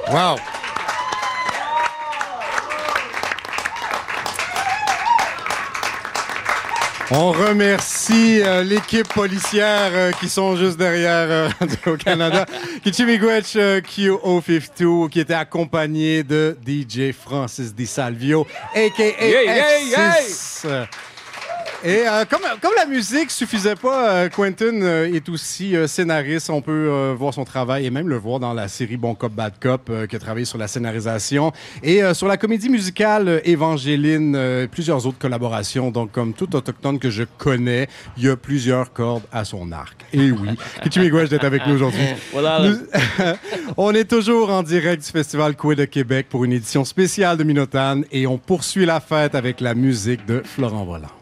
Wow! On remercie l'équipe policière qui sont juste derrière au Canada. Kichimigwech Q052 qui était accompagné de DJ Francis Di Salvio, a.k.a. F6. Et comme la musique suffisait pas, Quentin est aussi scénariste. On peut voir son travail et même le voir dans la série Bon Cop, Bad Cop, qui a travaillé sur la scénarisation. Et sur la comédie musicale Évangéline, plusieurs autres collaborations. Donc, comme tout autochtone que je connais, il y a plusieurs cordes à son arc. Et oui, Kichimigwech d'être avec nous aujourd'hui. On est toujours en direct du Festival Coué de Québec pour une édition spéciale de Minotane et on poursuit la fête avec la musique de Florent Volant.